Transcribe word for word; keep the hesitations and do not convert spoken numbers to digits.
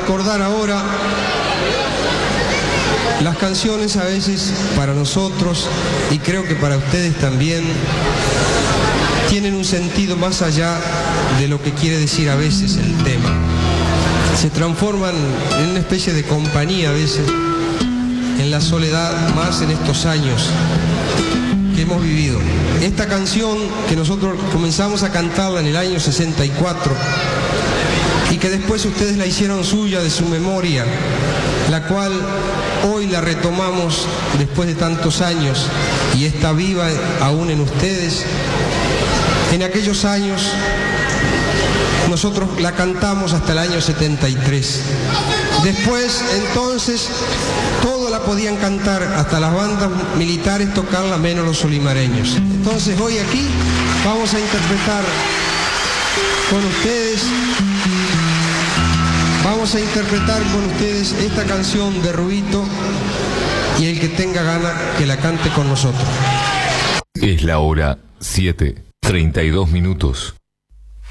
recordar ahora las canciones a veces para nosotros, y creo que para ustedes también, tienen un sentido más allá de lo que quiere decir a veces el tema. Se transforman en una especie de compañía a veces, en la soledad, más en estos años que hemos vivido. Esta canción que nosotros comenzamos a cantarla en el año sesenta y cuatro y que después ustedes la hicieron suya de su memoria, la cual hoy la retomamos después de tantos años y está viva aún en ustedes. En aquellos años nosotros la cantamos hasta el año setenta y tres. Después, entonces, todos la podían cantar, hasta las bandas militares tocarla, menos los olimareños. Entonces, hoy aquí vamos a interpretar con ustedes, vamos a interpretar con ustedes esta canción de Rubito, y el que tenga gana que la cante con nosotros. Es la hora siete, treinta y dos minutos.